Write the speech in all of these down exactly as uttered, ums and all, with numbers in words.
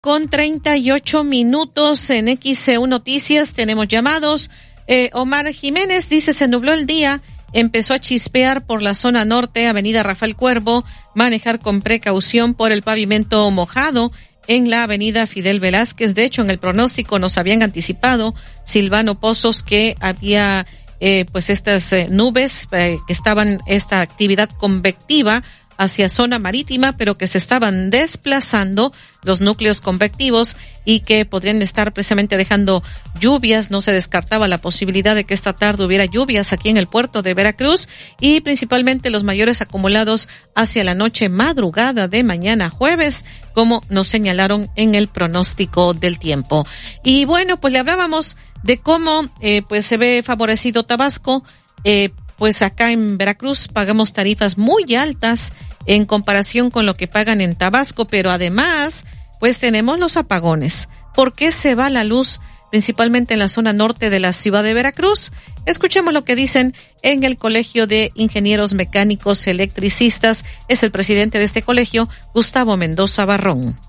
con treinta y ocho minutos en X C U Noticias. Tenemos llamados. Eh, Omar Jiménez dice, se nubló el día, empezó a chispear por la zona norte, avenida Rafael Cuervo, manejar con precaución por el pavimento mojado en la avenida Fidel Velázquez. De hecho, en el pronóstico nos habían anticipado, Silvano Pozos, que había eh, pues estas eh, nubes eh, que estaban, esta actividad convectiva hacia zona marítima, pero que se estaban desplazando los núcleos convectivos y que podrían estar precisamente dejando lluvias. No se descartaba la posibilidad de que esta tarde hubiera lluvias aquí en el puerto de Veracruz y principalmente los mayores acumulados hacia la noche madrugada de mañana jueves, como nos señalaron en el pronóstico del tiempo. Y bueno, pues le hablábamos de cómo eh, pues se ve favorecido Tabasco. eh, Pues acá en Veracruz pagamos tarifas muy altas en comparación con lo que pagan en Tabasco, pero además, pues tenemos los apagones. ¿Por qué se va la luz principalmente en la zona norte de la ciudad de Veracruz? Escuchemos lo que dicen en el Colegio de Ingenieros Mecánicos Electricistas. Es el presidente de este colegio, Gustavo Mendoza Barrón.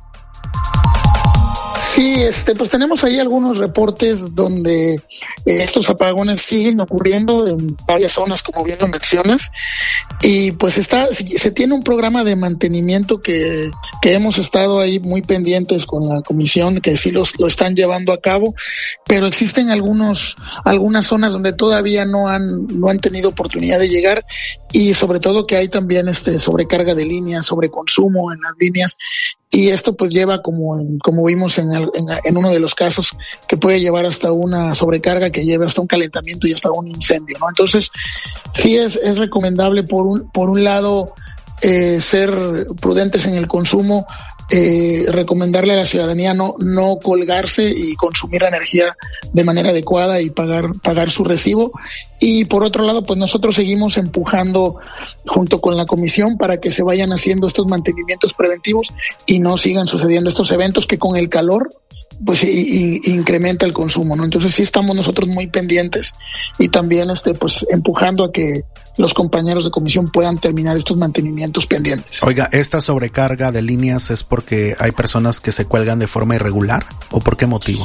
Sí, este, pues tenemos ahí algunos reportes donde eh, estos apagones siguen ocurriendo en varias zonas, como bien lo mencionas, y pues está, se tiene un programa de mantenimiento que, que hemos estado ahí muy pendientes con la comisión, que sí los, lo están llevando a cabo, pero existen algunos, algunas zonas donde todavía no han, no han tenido oportunidad de llegar, y sobre todo que hay también este sobrecarga de líneas, sobreconsumo en las líneas, y esto pues lleva, como, como vimos en, el, en, en uno de los casos, que puede llevar hasta una sobrecarga que lleve hasta un calentamiento y hasta un incendio, ¿no? Entonces, sí es, es recomendable por un, por un lado, eh, ser prudentes en el consumo, eh, recomendarle a la ciudadanía no, no colgarse y consumir la energía de manera adecuada y pagar, pagar su recibo. Y por otro lado, pues nosotros seguimos empujando junto con la comisión para que se vayan haciendo estos mantenimientos preventivos y no sigan sucediendo estos eventos que con el calor pues y, y, incrementa el consumo, ¿no? Entonces sí estamos nosotros muy pendientes y también este pues empujando a que los compañeros de comisión puedan terminar estos mantenimientos pendientes. Oiga, ¿esta sobrecarga de líneas es porque hay personas que se cuelgan de forma irregular o por qué motivo?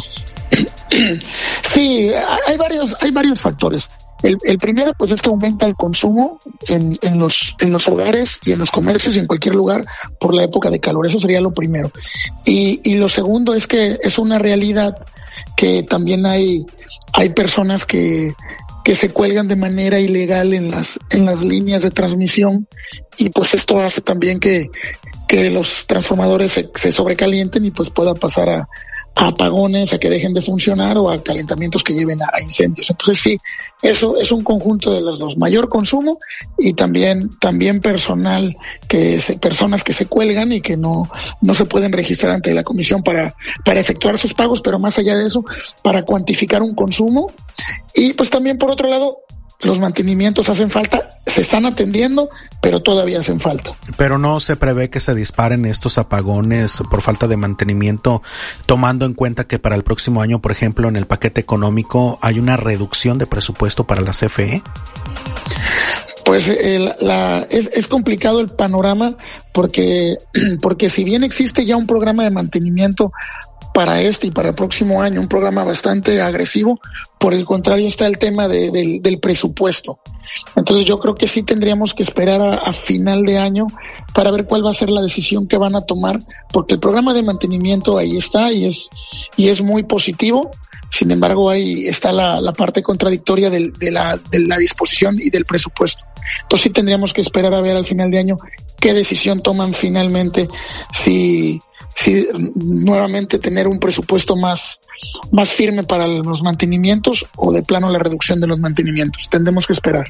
Sí, hay varios, hay varios factores. El, el primero, pues, es que aumenta el consumo en, en los, en los hogares y en los comercios y en cualquier lugar por la época de calor. Eso sería lo primero. Y, y lo segundo es que es una realidad que también hay, hay personas que, que se cuelgan de manera ilegal en las, en las líneas de transmisión, y pues esto hace también que, que los transformadores se, se sobrecalienten y pues pueda pasar a, a apagones, a que dejen de funcionar o a calentamientos que lleven a, a incendios. Entonces sí, eso es un conjunto de los dos, mayor consumo y también también personal que se, personas que se cuelgan y que no no se pueden registrar ante la comisión para para efectuar sus pagos, pero más allá de eso, para cuantificar un consumo. Y pues también por otro lado, los mantenimientos hacen falta, se están atendiendo, pero todavía hacen falta. Pero no se prevé que se disparen estos apagones por falta de mantenimiento, tomando en cuenta que para el próximo año, por ejemplo, en el paquete económico hay una reducción de presupuesto para la C F E. Pues el, la, es, es complicado el panorama porque, porque si bien existe ya un programa de mantenimiento para este y para el próximo año, un programa bastante agresivo, por el contrario está el tema de, de, del presupuesto. Entonces yo creo que sí tendríamos que esperar a, a final de año para ver cuál va a ser la decisión que van a tomar, porque el programa de mantenimiento ahí está y es, y es muy positivo. Sin embargo, ahí está la, la parte contradictoria del, de, la, de la disposición y del presupuesto. Entonces sí tendríamos que esperar a ver al final de año qué decisión toman finalmente, si si nuevamente tener un presupuesto más, más firme para los mantenimientos o de plano la reducción de los mantenimientos. Tendremos que esperar.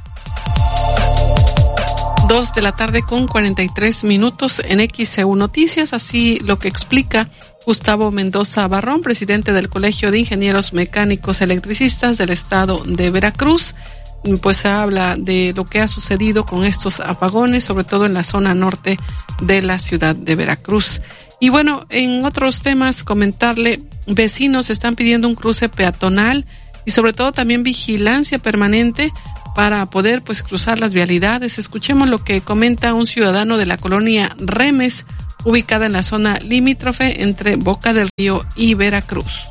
Dos de la tarde con cuarenta y tres minutos en X C U Noticias, así lo que explica Gustavo Mendoza Barrón, presidente del Colegio de Ingenieros Mecánicos Electricistas del estado de Veracruz. Pues se habla de lo que ha sucedido con estos apagones, sobre todo en la zona norte de la ciudad de Veracruz. Y bueno, en otros temas, comentarle, vecinos están pidiendo un cruce peatonal y sobre todo también vigilancia permanente para poder pues cruzar las vialidades. Escuchemos lo que comenta un ciudadano de la colonia Remes, ubicada en la zona limítrofe entre Boca del Río y Veracruz.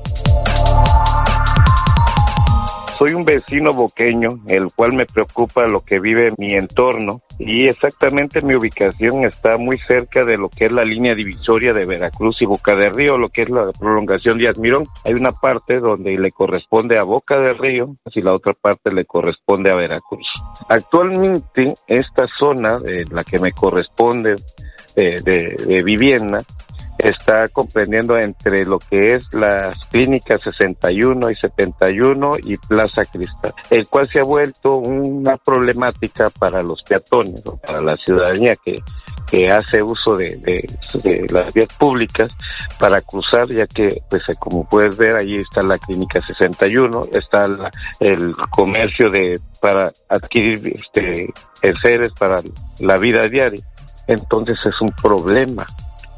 Soy un vecino boqueño, el cual me preocupa lo que vive mi entorno, y exactamente mi ubicación está muy cerca de lo que es la línea divisoria de Veracruz y Boca del Río, lo que es la prolongación de Admirón. Hay una parte donde le corresponde a Boca del Río y la otra parte le corresponde a Veracruz. Actualmente esta zona, de la que me corresponde de, de, de vivienda, está comprendiendo entre lo que es las clínicas sesenta y uno y setenta y uno y Plaza Cristal, el cual se ha vuelto una problemática para los peatones o para la ciudadanía que, que hace uso de, de, de las vías públicas para cruzar, ya que, pues como puedes ver, allí está la clínica sesenta y uno, está la, el comercio de para adquirir este enseres para la vida diaria. Entonces es un problema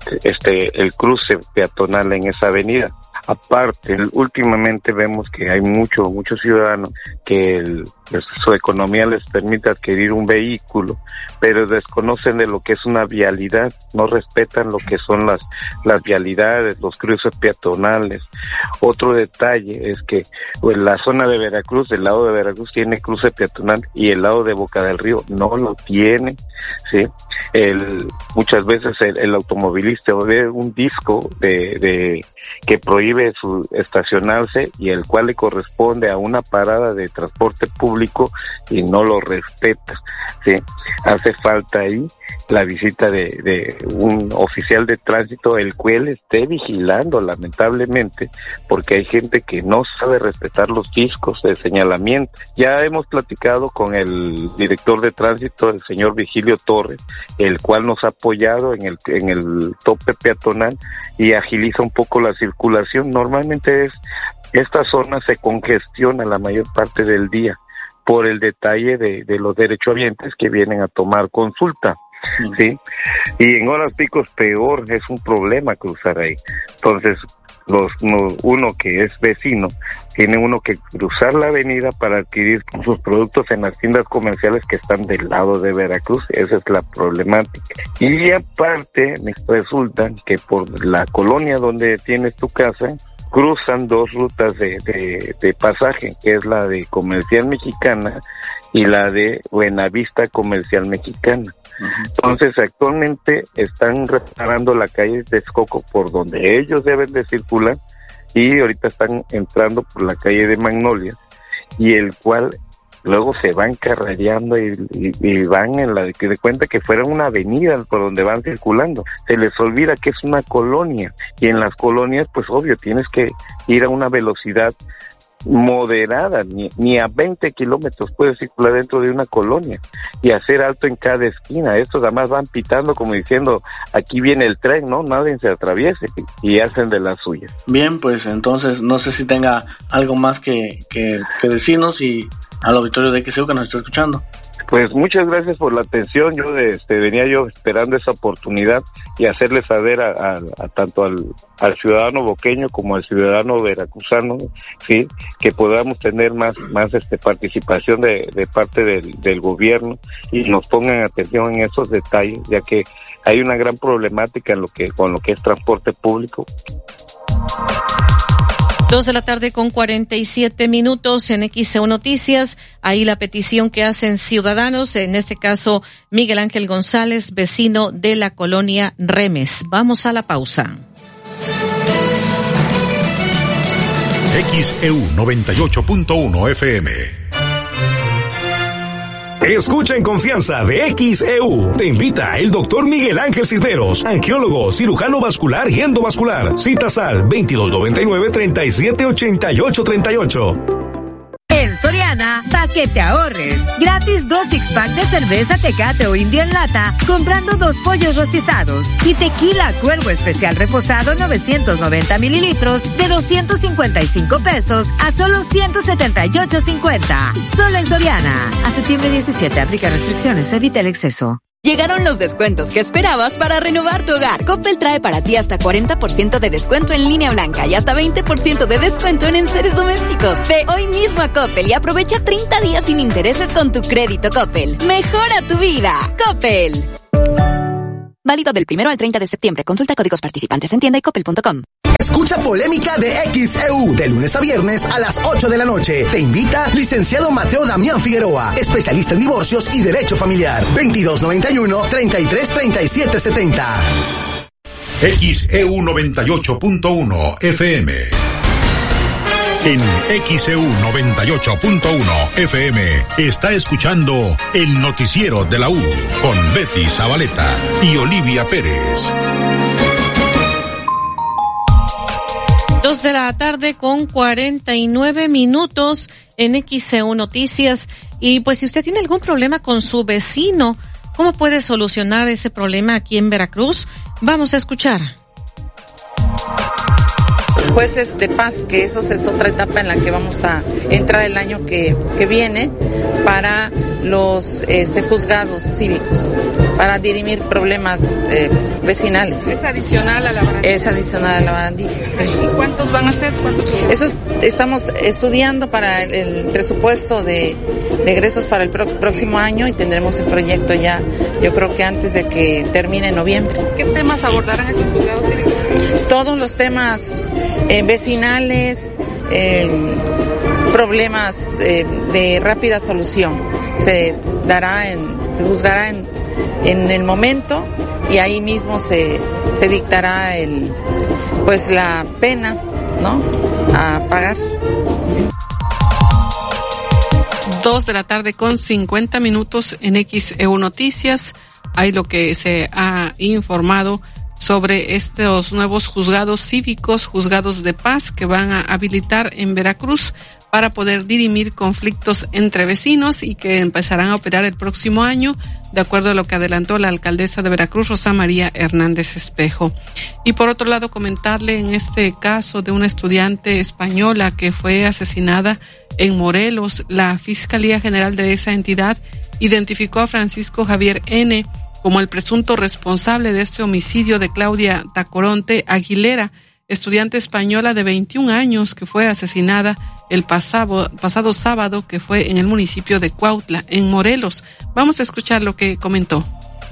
este el cruce peatonal en esa avenida. Aparte, últimamente vemos que hay muchos muchos ciudadanos que el, su economía les permite adquirir un vehículo, pero desconocen de lo que es una vialidad, no respetan lo que son las las vialidades, los cruces peatonales. Otro detalle es que pues, la zona de Veracruz, el lado de Veracruz tiene cruce peatonal y el lado de Boca del Río no lo tiene, ¿sí? El, muchas veces el, el automovilista ve un disco de, de que prohíbe su estacionarse y el cual le corresponde a una parada de transporte público y no lo respeta, ¿sí? Hace falta ahí la visita de, de un oficial de tránsito, el cual esté vigilando, lamentablemente, porque hay gente que no sabe respetar los discos de señalamiento. Ya hemos platicado con el director de tránsito, el señor Vigilio Torres, el cual nos ha apoyado en el en el tope peatonal y agiliza un poco la circulación. Normalmente es esta zona se congestiona la mayor parte del día por el detalle de, de los derechohabientes que vienen a tomar consulta, sí. ¿sí? Y en horas picos peor, es un problema cruzar ahí. Entonces, los no, uno que es vecino, tiene uno que cruzar la avenida para adquirir sus productos en las tiendas comerciales que están del lado de Veracruz. Esa es la problemática. Y aparte, resulta que por la colonia donde tienes tu casa, cruzan dos rutas de, de, de pasaje, que es la de Comercial Mexicana y la de Buenavista Comercial Mexicana. Uh-huh. Entonces, actualmente están reparando la calle de Texcoco por donde ellos deben de circular y ahorita están entrando por la calle de Magnolia, y el cual luego se van carrereando y, y, y van en la que de cuenta que fuera una avenida por donde van circulando. Se les olvida que es una colonia, y en las colonias pues obvio tienes que ir a una velocidad moderada, ni, ni a veinte kilómetros puedes circular dentro de una colonia y hacer alto en cada esquina. Estos además van pitando como diciendo aquí viene el tren, ¿no? Nadie se atraviese, y, y hacen de las suyas. Bien, pues entonces no sé si tenga algo más que, que, que decirnos y al auditorio de X E U que nos está escuchando. Pues muchas gracias por la atención. Yo este, venía yo esperando esa oportunidad y hacerle saber a, a, a tanto al, al ciudadano boqueño como al ciudadano veracruzano, sí, que podamos tener más más este participación de, de parte del, del gobierno y nos pongan atención en esos detalles, ya que hay una gran problemática en lo que con lo que es transporte público. Dos de la tarde con cuarenta y siete minutos en X E U Noticias. Ahí la petición que hacen ciudadanos, en este caso Miguel Ángel González, vecino de la colonia Remes. Vamos a la pausa. X E U noventa y ocho punto uno F M. Escucha en confianza de X E U. Te invita el doctor Miguel Ángel Cisneros, angiólogo, cirujano vascular y endovascular. Citas al veintidós noventa y nueve, treinta y siete ochenta y ocho treinta y ocho. En Soriana, pa' que te ahorres. Gratis dos six-pack de cerveza Tecate o India en lata, comprando dos pollos rostizados. Y tequila Cuervo Especial Reposado novecientos noventa mililitros de doscientos cincuenta y cinco pesos a solo ciento setenta y ocho cincuenta. Solo en Soriana. A septiembre diecisiete, aplica restricciones, evita el exceso. Llegaron los descuentos que esperabas para renovar tu hogar. Coppel trae para ti hasta cuarenta por ciento de descuento en línea blanca y hasta veinte por ciento de descuento en enseres domésticos. Ve hoy mismo a Coppel y aprovecha treinta días sin intereses con tu crédito Coppel. Mejora tu vida. Coppel. Válido del primero al treinta de septiembre. Consulta códigos participantes en tienda y coppel punto com. Escucha Polémica de X E U de lunes a viernes a las ocho de la noche. Te invita licenciado Mateo Damián Figueroa, especialista en divorcios y derecho familiar. veintidós noventa y uno, treinta y tres, treinta y siete setenta. X E U noventa y ocho punto uno F M. En X E U noventa y ocho punto uno F M está escuchando el noticiero de la U con Betty Zabaleta y Olivia Pérez. Dos de la tarde con cuarenta y nueve minutos en X E U Noticias. Y pues si usted tiene algún problema con su vecino, ¿cómo puede solucionar ese problema aquí en Veracruz? Vamos a escuchar. Jueces de paz, que eso es otra etapa en la que vamos a entrar el año que, que viene para los este, juzgados cívicos, para dirimir problemas eh, vecinales. ¿Es adicional a la barandilla? Es adicional a la barandilla, sí. ¿Y cuántos van a ser? ¿Cuántos? Eso estamos estudiando para el, el presupuesto de, de egresos para el pro, próximo año y tendremos el proyecto ya, yo creo que antes de que termine noviembre. ¿Qué temas abordarán esos juzgados cívicos? Todos los temas eh, vecinales, eh, problemas eh, de rápida solución. Se dará en, se juzgará en, en el momento y ahí mismo se, se dictará el, pues la pena, ¿no? A pagar. Dos de la tarde con cincuenta minutos en X E U Noticias. Hay lo que se ha informado sobre estos nuevos juzgados cívicos, juzgados de paz que van a habilitar en Veracruz para poder dirimir conflictos entre vecinos y que empezarán a operar el próximo año, de acuerdo a lo que adelantó la alcaldesa de Veracruz, Rosa María Hernández Espejo. Y por otro lado, comentarle en este caso de una estudiante española que fue asesinada en Morelos, la Fiscalía General de esa entidad identificó a Francisco Javier N. como el presunto responsable de este homicidio de Claudia Tacoronte Aguilera, estudiante española de veintiún años que fue asesinada el pasado, pasado sábado, que fue en el municipio de Cuautla, en Morelos. Vamos a escuchar lo que comentó.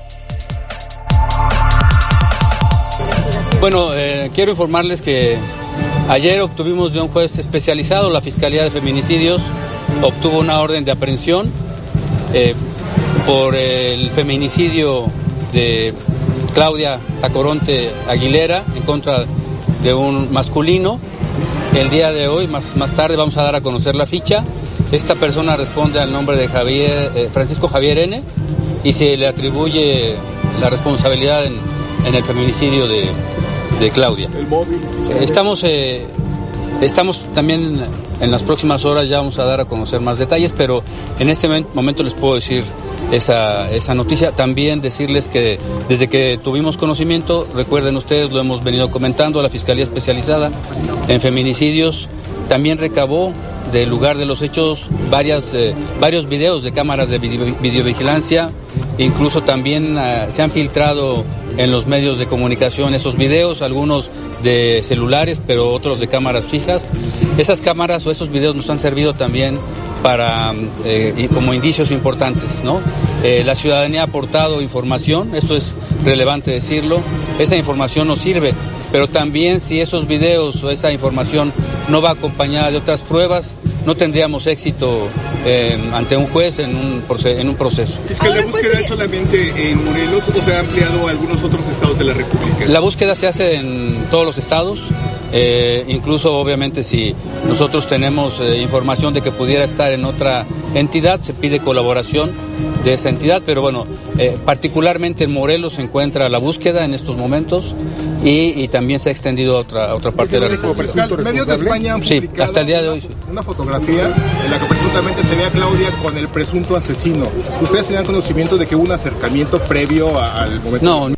Bueno, eh, quiero informarles que ayer obtuvimos de un juez especializado, la Fiscalía de Feminicidios, obtuvo una orden de aprehensión eh, por el feminicidio de Claudia Tacoronte Aguilera en contra de un masculino. El día de hoy, más, más tarde, vamos a dar a conocer la ficha. Esta persona responde al nombre de Javier, eh, Francisco Javier N. y se le atribuye la responsabilidad en, en el feminicidio de, de Claudia. El móvil. Estamos, eh, estamos también en las próximas horas, ya vamos a dar a conocer más detalles, pero en este momento les puedo decir esa, esa noticia. También decirles que desde que tuvimos conocimiento, recuerden ustedes, lo hemos venido comentando, la Fiscalía Especializada en Feminicidios también recabó del lugar de los hechos varias, eh, varios videos de cámaras de video, videovigilancia. Incluso también uh, se han filtrado en los medios de comunicación esos videos, algunos de celulares, pero otros de cámaras fijas. Esas cámaras o esos videos nos han servido también para eh, como indicios importantes, ¿no? Eh, la ciudadanía ha aportado información, esto es relevante decirlo, esa información nos sirve, pero también si esos videos o esa información no va acompañada de otras pruebas, no tendríamos éxito eh, ante un juez en un, en un proceso. ¿Es que la búsqueda es solamente en Morelos o se ha ampliado a algunos otros estados de la República? La búsqueda se hace en todos los estados, eh, incluso obviamente si nosotros tenemos eh, información de que pudiera estar en otra entidad, se pide colaboración de esa entidad, pero bueno, eh, particularmente en Morelos se encuentra la búsqueda en estos momentos y, y también se ha extendido a otra, a otra parte de la República. Los medios de España han sí, hasta el día de hoy. Sí. Una fotografía en la que presuntamente se ve a Claudia con el presunto asesino. ¿Ustedes tenían conocimiento de que hubo un acercamiento previo al momento? No.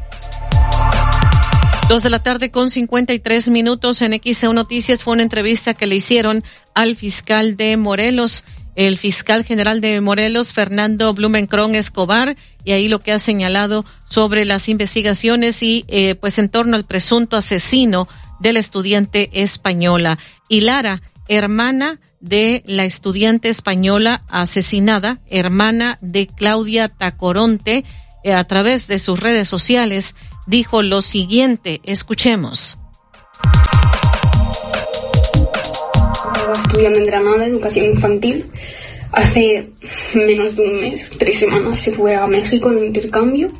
Dos de la tarde con cincuenta y tres minutos en X E U Noticias. Fue una entrevista que le hicieron al fiscal de Morelos, el fiscal general de Morelos, Fernando Blumenkron Escobar, y ahí lo que ha señalado sobre las investigaciones y eh, pues en torno al presunto asesino de la estudiante española. Y Lara, hermana de la estudiante española asesinada, hermana de Claudia Tacoronte, eh, a través de sus redes sociales, dijo lo siguiente. Escuchemos. Estaba estudiando en Granada, educación infantil. Hace menos de un mes, tres semanas, se fue a México de intercambio.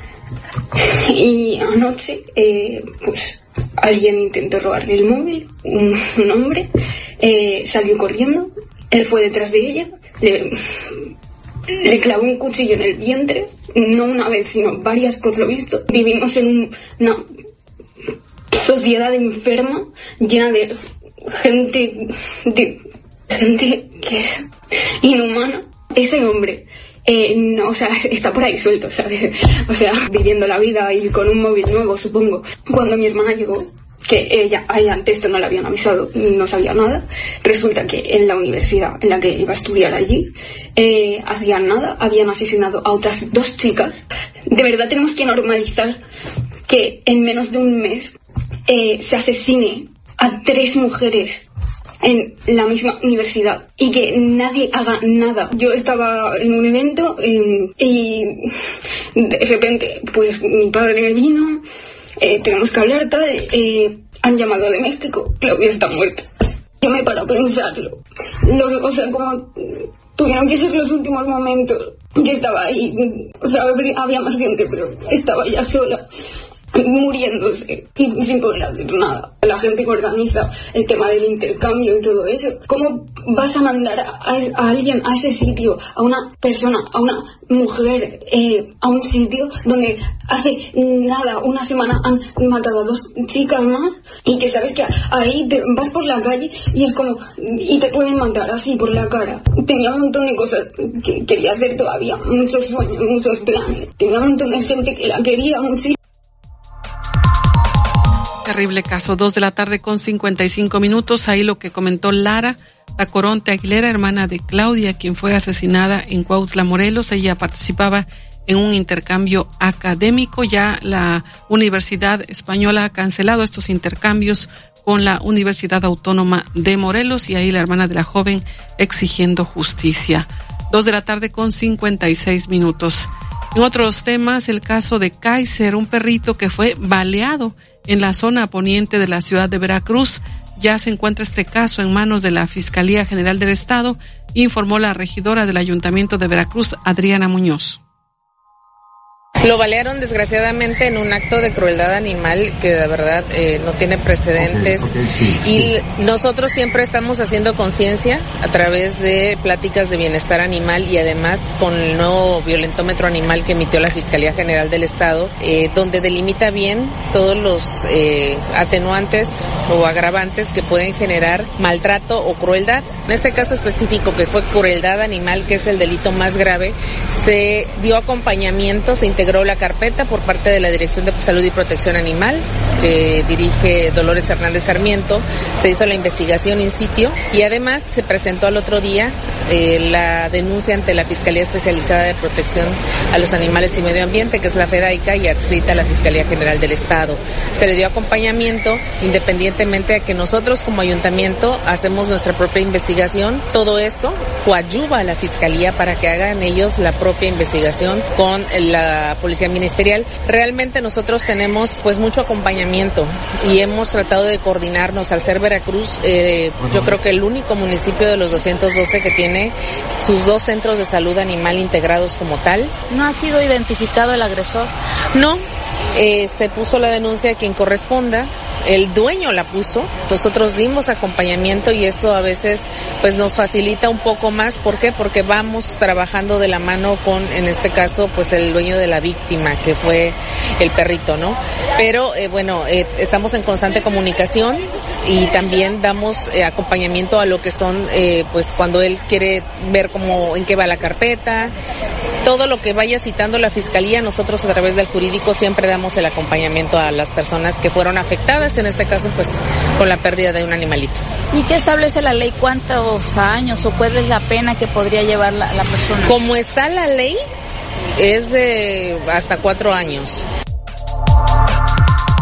Y anoche, eh, pues, alguien intentó robarle el móvil, un, un hombre, eh, salió corriendo, él fue detrás de ella, le, le clavó un cuchillo en el vientre, no una vez, sino varias por lo visto. Vivimos en un, una sociedad enferma, llena de gente, de gente que es inhumana. Ese hombre... Eh, no, o sea, está por ahí suelto, ¿sabes? O sea, viviendo la vida y con un móvil nuevo, supongo. Cuando mi hermana llegó, que ella, a ella antes esto no le habían avisado, no sabía nada, resulta que en la universidad en la que iba a estudiar allí, eh, hacían nada, habían asesinado a otras dos chicas. De verdad tenemos que normalizar que en menos de un mes eh, se asesine a tres mujeres en la misma universidad y que nadie haga nada. Yo estaba en un evento eh, y de repente pues mi padre vino, eh, tenemos que hablar tal, eh, han llamado de México, Claudia está muerta. Yo me paro a pensarlo, los, o sea, como tuvieron que ser los últimos momentos que estaba ahí, o sea, había más gente pero estaba ya sola, muriéndose y sin poder hacer nada. La gente que organiza el tema del intercambio y todo eso, ¿cómo vas a mandar a, a alguien a ese sitio, a una persona, a una mujer, eh, a un sitio donde hace nada, una semana han matado a dos chicas más y que sabes que ahí te vas por la calle y es como, y te pueden matar así por la cara? Tenía un montón de cosas que quería hacer todavía, muchos sueños, muchos planes, tenía un montón de gente que la quería muchísimo. Terrible caso. Dos de la tarde con cincuenta y cinco minutos. Ahí lo que comentó Lara Tacoronte Aguilera, hermana de Claudia, quien fue asesinada en Cuautla, Morelos. Ella participaba en un intercambio académico. Ya la Universidad Española ha cancelado estos intercambios con la Universidad Autónoma de Morelos y ahí la hermana de la joven exigiendo justicia. Dos de la tarde con cincuenta y seis minutos. En otros temas, el caso de Kaiser, un perrito que fue baleado en la zona poniente de la ciudad de Veracruz. Ya se encuentra este caso en manos de la Fiscalía General del Estado, informó la regidora del Ayuntamiento de Veracruz, Adriana Muñoz. Lo balearon desgraciadamente en un acto de crueldad animal que de verdad eh, no tiene precedentes. Okay, okay, sí, y sí. Nosotros siempre estamos haciendo conciencia a través de pláticas de bienestar animal y además con el nuevo violentómetro animal que emitió la Fiscalía General del Estado, eh, donde delimita bien todos los eh, atenuantes o agravantes que pueden generar maltrato o crueldad. En este caso específico, que fue crueldad animal, que es el delito más grave, se dio acompañamiento, se integró la carpeta por parte de la Dirección de Salud y Protección Animal, que dirige Dolores Hernández Sarmiento. Se hizo la investigación in situ y además se presentó al otro día eh, la denuncia ante la Fiscalía Especializada de Protección a los Animales y Medio Ambiente, que es la FEDAICA, y adscrita a la Fiscalía General del Estado. Se le dio acompañamiento independientemente de que nosotros como ayuntamiento hacemos nuestra propia investigación. Todo eso coadyuva a la Fiscalía para que hagan ellos la propia investigación con la Policía Ministerial. Realmente nosotros tenemos pues mucho acompañamiento y hemos tratado de coordinarnos. Al ser Veracruz, eh, yo creo que el único municipio de los doscientos doce que tiene sus dos centros de salud animal integrados como tal. ¿No ha sido identificado el agresor? No, eh, se puso la denuncia a quien corresponda. El dueño la puso, nosotros dimos acompañamiento y esto a veces pues nos facilita un poco más. ¿Por qué? Porque vamos trabajando de la mano con, en este caso, pues el dueño de la víctima, que fue el perrito, ¿no? Pero eh, bueno, eh, estamos en constante comunicación y también damos eh, acompañamiento a lo que son, eh, pues cuando él quiere ver cómo, en qué va la carpeta, todo lo que vaya citando la Fiscalía, nosotros a través del jurídico siempre damos el acompañamiento a las personas que fueron afectadas, en este caso pues con la pérdida de un animalito. ¿Y qué establece la ley? ¿Cuántos años o cuál es la pena que podría llevar la, la persona? Como está la ley, es de hasta cuatro años.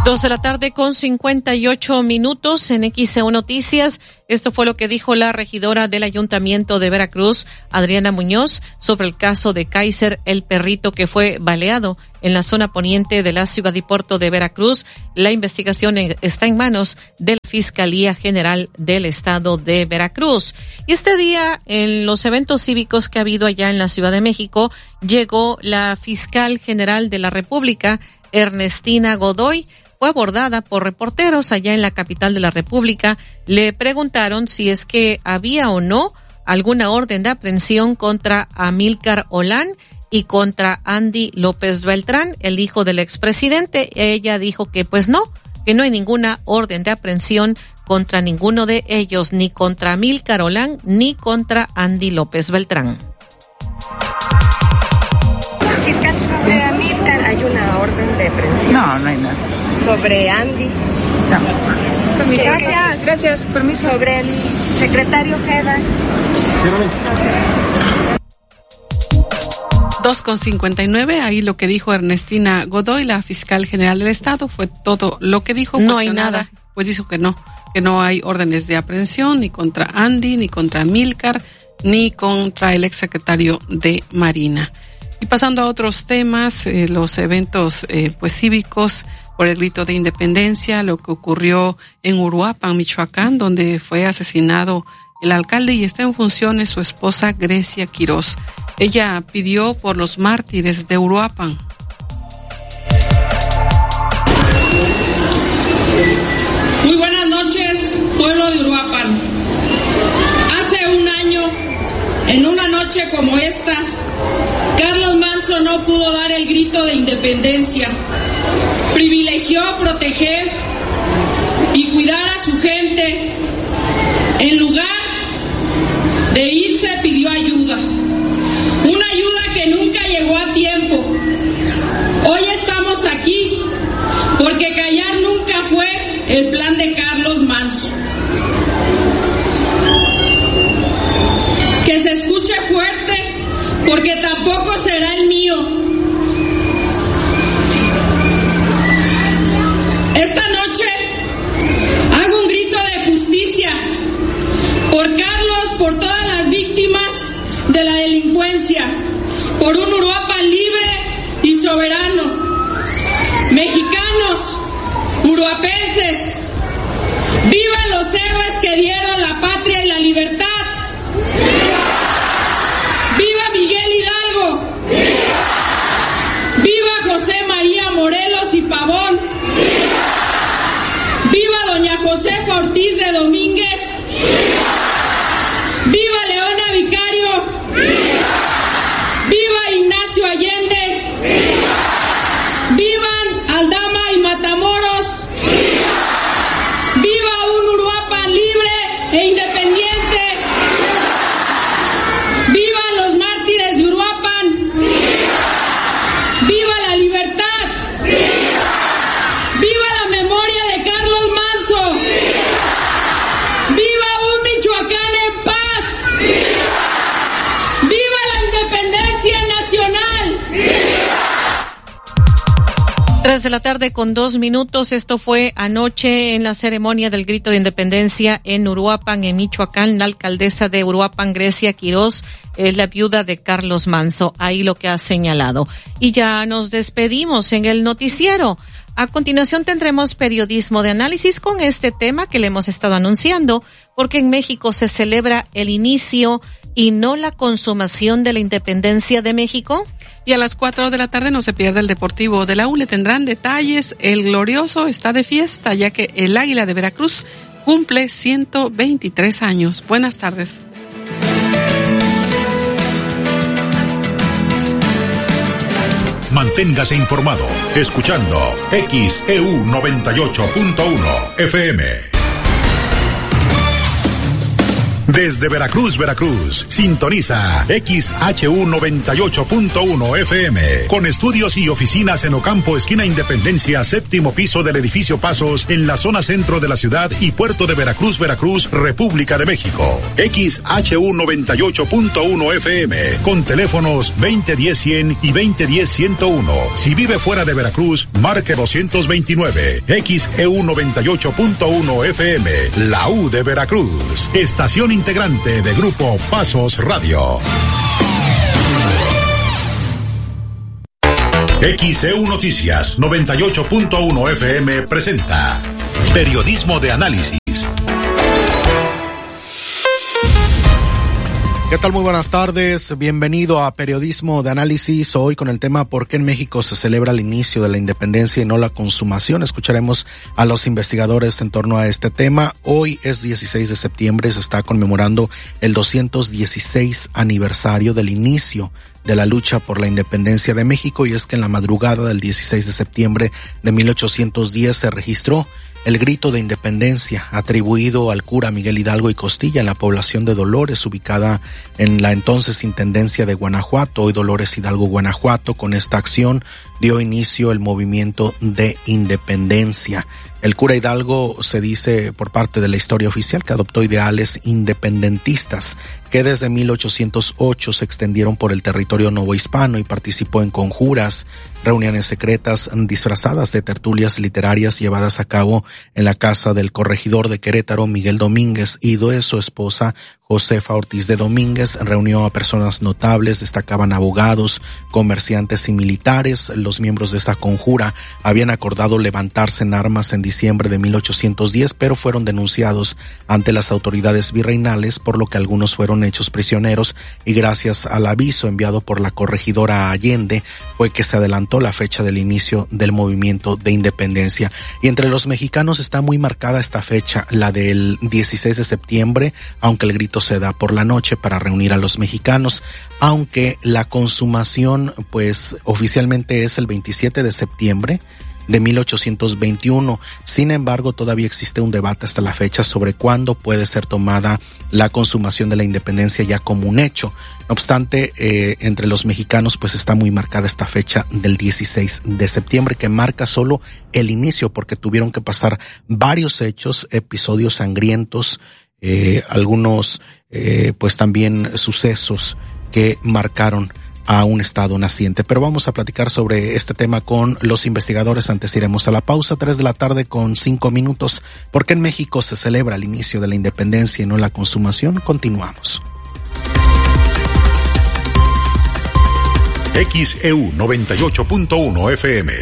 Dos de la tarde con cincuenta y ocho minutos en X E U Noticias. Esto fue lo que dijo la regidora del Ayuntamiento de Veracruz, Adriana Muñoz, sobre el caso de Kaiser, el perrito que fue baleado en la zona poniente de la ciudad y puerto de Veracruz. La investigación está en manos de la Fiscalía General del Estado de Veracruz. Y este día, en los eventos cívicos que ha habido allá en la Ciudad de México, llegó la Fiscal General de la República, Ernestina Godoy. Fue abordada por reporteros allá en la capital de la República. Le preguntaron si es que había o no alguna orden de aprehensión contra Amílcar Olán y contra Andy López Beltrán, el hijo del expresidente. Ella dijo que pues no, que no hay ninguna orden de aprehensión contra ninguno de ellos, ni contra Amílcar Olán ni contra Andy López Beltrán. Fiscal, sobre Amílcar hay una orden de aprehensión. No, no hay nada. Sobre Andy. Tampoco. Permiso. Gracias, gracias, permiso. Sobre el secretario Ojeda. Dos con cincuenta y nueve, ahí lo que dijo Ernestina Godoy, la fiscal general del Estado, fue todo lo que dijo. No hay nada. Pues dijo que no, que no hay órdenes de aprehensión ni contra Andy, ni contra Amílcar, ni contra el exsecretario de Marina. Y pasando a otros temas, eh, los eventos eh, pues cívicos por el grito de independencia, lo que ocurrió en Uruapan, Michoacán, donde fue asesinado el alcalde y está en funciones su esposa Grecia Quirós. Ella pidió por los mártires de Uruapan. Muy buenas noches, pueblo de Uruapan. Hace un año, en una noche como esta, Carlos Manzo no pudo dar el grito de independencia. Privilegió proteger y cuidar a su gente. En lugar de irse, pidió ayuda. Una ayuda que nunca llegó a tiempo. Hoy estamos aquí porque callar nunca fue el plan de Carlos Manzo. Que se escuche fuerte porque tampoco será el mío. Esta noche hago un grito de justicia por Carlos, por todas las víctimas de la delincuencia, por un Uruapan libre y soberano. Mexicanos, uruapenses, ¡vivan los héroes que dieron la patria y la libertad! ¡Viva Miguel Hidalgo! ¡Viva! ¡Viva José María Morelos y Pavón! ¡Viva! ¡Viva doña Josefa Ortiz de Domínguez! ¡Viva! ¡Viva Leona Vicario! ¡Viva! ¡Viva Ignacio Allende! ¡Viva! ¡Vivan Aldama y Matamoros! ¡Viva! ¡Viva un Uruapan libre e independiente! ¡Vivan los mártires de Uruapan! ¡Viva! ¡Viva la libertad! ¡Viva! ¡Viva la memoria de Carlos Manzo! ¡Viva! ¡Viva un Michoacán en paz! ¡Viva! ¡Viva la independencia nacional! ¡Viva! Tres de la tarde con dos minutos. Esto fue anoche en la ceremonia del grito de independencia en Uruapan, en Michoacán. La alcaldesa de Uruapan, Grecia Quirós, es la viuda de Carlos Manzo. Ahí lo que ha señalado. Y ya nos despedimos en el noticiero. A continuación tendremos periodismo de análisis con este tema que le hemos estado anunciando, porque en México se celebra el inicio y no la consumación de la independencia de México. Y a las cuatro de la tarde no se pierde el Deportivo de la U. Le tendrán detalles. El glorioso está de fiesta, ya que el Águila de Veracruz cumple ciento veintitrés años. Buenas tardes. Manténgase informado escuchando X E U noventa y ocho punto uno F M. Desde Veracruz, Veracruz, sintoniza X H U noventa y ocho punto uno F M, con estudios y oficinas en Ocampo, esquina Independencia, séptimo piso del edificio Pasos, en la zona centro de la ciudad y puerto de Veracruz, Veracruz, República de México. X H U noventa y ocho punto uno F M, con teléfonos veinte diez cien y veinte diez ciento uno. Si vive fuera de Veracruz, marque doscientos veintinueve. X E U noventa y ocho punto uno F M, la U de Veracruz. Estación integrante de Grupo Pasos Radio. X E U Noticias noventa y ocho punto uno F M presenta Periodismo de Análisis. ¿Qué tal? Muy buenas tardes. Bienvenido a Periodismo de Análisis. Hoy con el tema ¿por qué en México se celebra el inicio de la independencia y no la consumación? Escucharemos a los investigadores en torno a este tema. Hoy es dieciséis de septiembre, se está conmemorando el doscientos dieciséis aniversario del inicio de la lucha por la independencia de México, y es que en la madrugada del dieciséis de septiembre de mil ochocientos diez se registró el grito de independencia atribuido al cura Miguel Hidalgo y Costilla en la población de Dolores, ubicada en la entonces Intendencia de Guanajuato, hoy Dolores Hidalgo, Guanajuato. Con esta acción dio inicio el movimiento de independencia. El cura Hidalgo, se dice por parte de la historia oficial, que adoptó ideales independentistas que desde mil ochocientos ocho se extendieron por el territorio novohispano, y participó en conjuras, reuniones secretas disfrazadas de tertulias literarias llevadas a cabo en la casa del corregidor de Querétaro, Miguel Domínguez, y de su esposa Josefa Ortiz de Domínguez. Reunió a personas notables, destacaban abogados, comerciantes y militares. Los miembros de esta conjura habían acordado levantarse en armas en diciembre de mil ochocientos diez, pero fueron denunciados ante las autoridades virreinales, por lo que algunos fueron hechos prisioneros, y gracias al aviso enviado por la corregidora Allende fue que se adelantó la fecha del inicio del movimiento de independencia. Y entre los mexicanos está muy marcada esta fecha, la del dieciséis de septiembre, aunque el grito se da por la noche para reunir a los mexicanos, aunque la consumación pues oficialmente es el veintisiete de septiembre de mil ochocientos veintiuno. Sin embargo, todavía existe un debate hasta la fecha sobre cuándo puede ser tomada la consumación de la independencia ya como un hecho. No obstante, eh, entre los mexicanos pues está muy marcada esta fecha del dieciséis de septiembre, que marca solo el inicio, porque tuvieron que pasar varios hechos, episodios sangrientos, eh, algunos eh, pues también sucesos que marcaron a un estado naciente. Pero vamos a platicar sobre este tema con los investigadores. Antes iremos a la pausa, tres de la tarde con cinco minutos. ¿Por qué en México se celebra el inicio de la independencia y no la consumación? Continuamos. X E U noventa y ocho punto uno F M.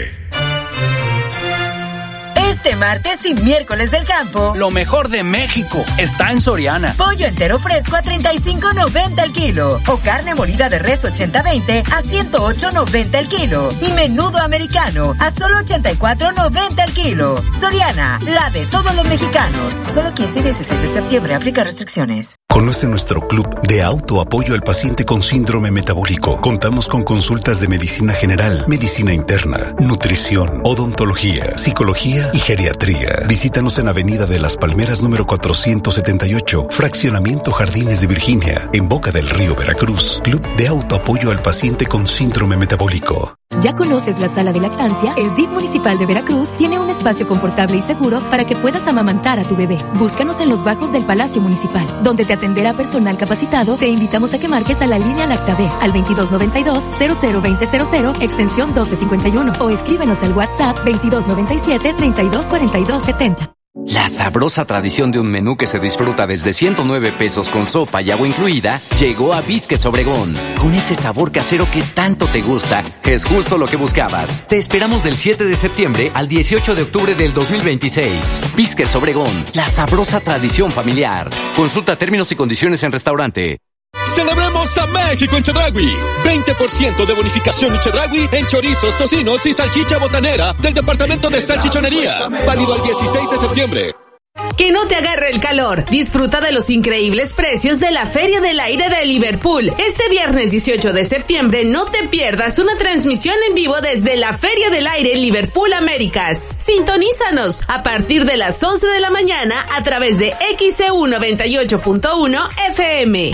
Este martes y miércoles del campo, lo mejor de México está en Soriana. Pollo entero fresco a treinta y cinco noventa el kilo, o carne molida de res ochenta veinte a ciento ocho noventa el kilo, y menudo americano a solo ochenta y cuatro noventa el kilo. Soriana, la de todos los mexicanos. Solo quince y dieciséis de septiembre, aplica restricciones. Conoce nuestro club de autoapoyo al paciente con síndrome metabólico. Contamos con consultas de medicina general, medicina interna, nutrición, odontología, psicología y geriatría. Visítanos en Avenida de las Palmeras número cuatrocientos setenta y ocho, Fraccionamiento Jardines de Virginia, en Boca del Río, Veracruz. Club de autoapoyo al paciente con síndrome metabólico. ¿Ya conoces la sala de lactancia? El D I F municipal de Veracruz tiene un espacio confortable y seguro para que puedas amamantar a tu bebé. Búscanos en los bajos del Palacio Municipal, donde te atenderá personal capacitado. Te invitamos a que marques a la línea LactaB al veintidós noventa y dos, cero cero veinte cero cero, extensión doce cincuenta y uno, o escríbenos al WhatsApp veintidós noventa y siete, treinta y dos cuarenta y dos setenta. La sabrosa tradición de un menú que se disfruta desde ciento nueve pesos con sopa y agua incluida llegó a Biscuits Obregón. Con ese sabor casero que tanto te gusta, es justo lo que buscabas. Te esperamos del siete de septiembre al dieciocho de octubre del dos mil veintiséis. Biscuits Obregón, la sabrosa tradición familiar. Consulta términos y condiciones en restaurante. ¡Celebremos a México en Chedraui! veinte por ciento de bonificación en Chedraui en chorizos, tocinos y salchicha botanera del departamento de salchichonería. Válido al dieciséis de septiembre. Que no te agarre el calor. Disfruta de los increíbles precios de la Feria del Aire de Liverpool. Este viernes dieciocho de septiembre no te pierdas una transmisión en vivo desde la Feria del Aire Liverpool Américas. Sintonízanos a partir de las once de la mañana a través de X E U noventa y ocho punto uno F M.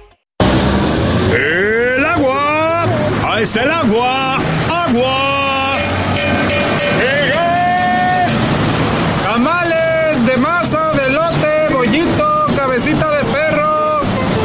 ¡El agua! ¡Ahí está el agua! ¡Agua! Tamales de masa, de elote, bollito, cabecita de perro.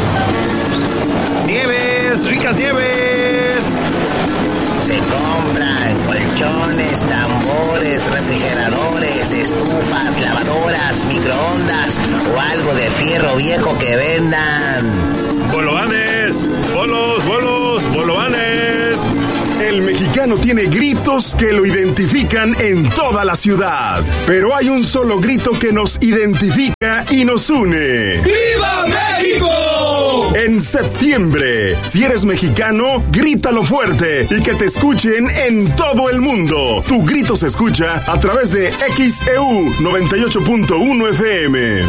Nieves, ricas nieves. Se compran colchones, tambores, refrigeradores, estufas, lavadoras, microondas o algo de fierro viejo que vendan. ¡Bolovanes! ¡Bolos, bolos, bolovanes! El mexicano tiene gritos que lo identifican en toda la ciudad, pero hay un solo grito que nos identifica y nos une. ¡Viva México! En septiembre, si eres mexicano, grítalo fuerte y que te escuchen en todo el mundo. Tu grito se escucha a través de X E U noventa y ocho punto uno F M.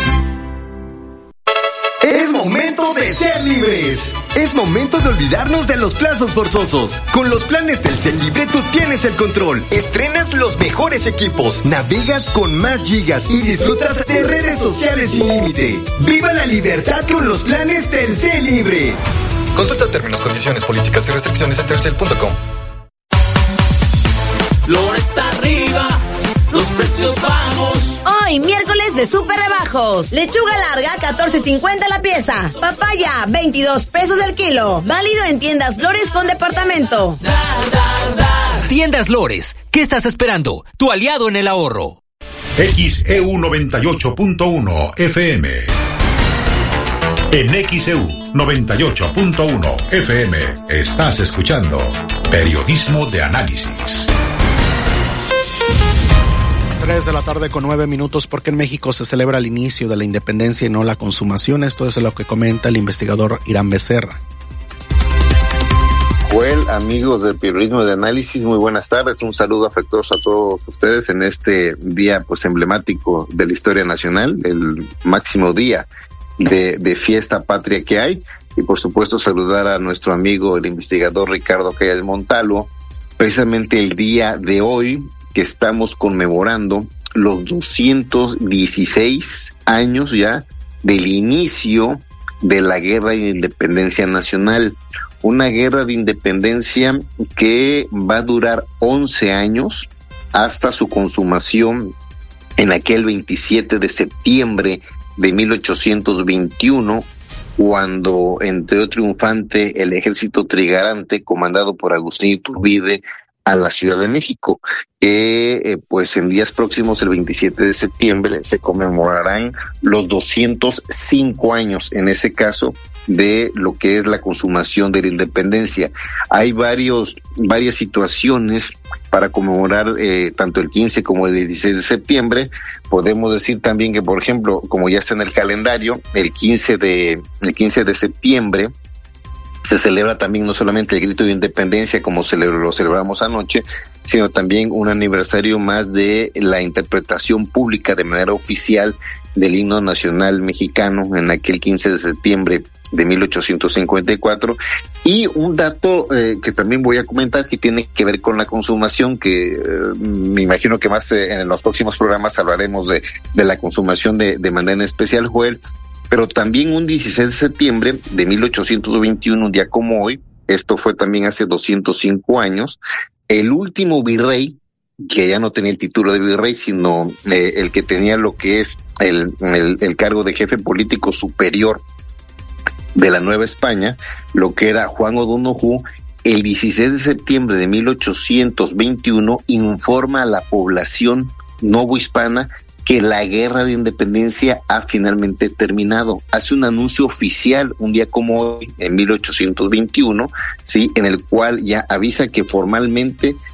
Es momento de ser libres. Es momento de olvidarnos de los plazos forzosos. Con los planes Telcel Libre tú tienes el control. Estrenas los mejores equipos, navegas con más gigas y disfrutas de redes sociales sin límite. ¡Viva la libertad con los planes Telcel Libre! Consulta términos, condiciones, políticas y restricciones en telcel punto com. Flores arriba, los precios bajos. Hoy, miércoles de súper rebajos. Lechuga larga, catorce cincuenta la pieza. Papaya, veintidós pesos el kilo. Válido en tiendas Lores con departamento. Dar, dar, dar. Tiendas Lores, ¿qué estás esperando? Tu aliado en el ahorro. X E U noventa y ocho punto uno F M. En X E U noventa y ocho punto uno F M estás escuchando Periodismo de Análisis. tres de la tarde con nueve minutos, porque en México se celebra el inicio de la independencia y no la consumación. Esto es lo que comenta el investigador Irán Becerra. Joel, amigos del Periodismo de Análisis, muy buenas tardes. Un saludo afectuoso a todos ustedes en este día pues emblemático de la historia nacional, el máximo día de, de fiesta patria que hay. Y por supuesto saludar a nuestro amigo el investigador Ricardo Calles Montalvo, precisamente el día de hoy que estamos conmemorando los doscientos dieciséis años ya del inicio de la Guerra de Independencia Nacional. Una guerra de independencia que va a durar once años hasta su consumación en aquel veintisiete de septiembre de mil ochocientos veintiuno, cuando entró triunfante el ejército trigarante comandado por Agustín Iturbide a la Ciudad de México, que eh, pues en días próximos, el veintisiete de septiembre, se conmemorarán los doscientos cinco años, en ese caso, de lo que es la consumación de la independencia. Hay varios, varias situaciones para conmemorar eh, tanto el quince como el dieciséis de septiembre. Podemos decir también que, por ejemplo, como ya está en el calendario, el quince de, el quince de septiembre, se celebra también no solamente el grito de independencia como celebro, lo celebramos anoche, sino también un aniversario más de la interpretación pública de manera oficial del himno nacional mexicano en aquel quince de septiembre de mil ochocientos cincuenta y cuatro. Y un dato eh, que también voy a comentar que tiene que ver con la consumación, que eh, me imagino que más eh, en los próximos programas hablaremos de, de la consumación de, de manera especial, Joel. Pero también un dieciséis de septiembre de mil ochocientos veintiuno, un día como hoy, esto fue también hace doscientos cinco años, el último virrey, que ya no tenía el título de virrey, sino eh, el que tenía lo que es el, el, el cargo de jefe político superior de la Nueva España, lo que era Juan O'Donoghue, el dieciséis de septiembre de mil ochocientos veintiuno informa a la población novohispana que la guerra de independencia ha finalmente terminado. Hace un anuncio oficial un día como hoy, en mil ochocientos veintiuno, sí, en el cual ya avisa que formalmente